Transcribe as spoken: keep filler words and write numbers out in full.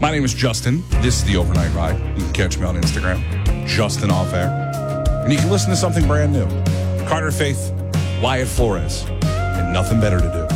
My name is Justin. This is the Overnight Ride. You can catch me on Instagram, Justin Off Air. And you can listen to something brand new. Carter Faith, Wyatt Flores, and Nothing Better to Do.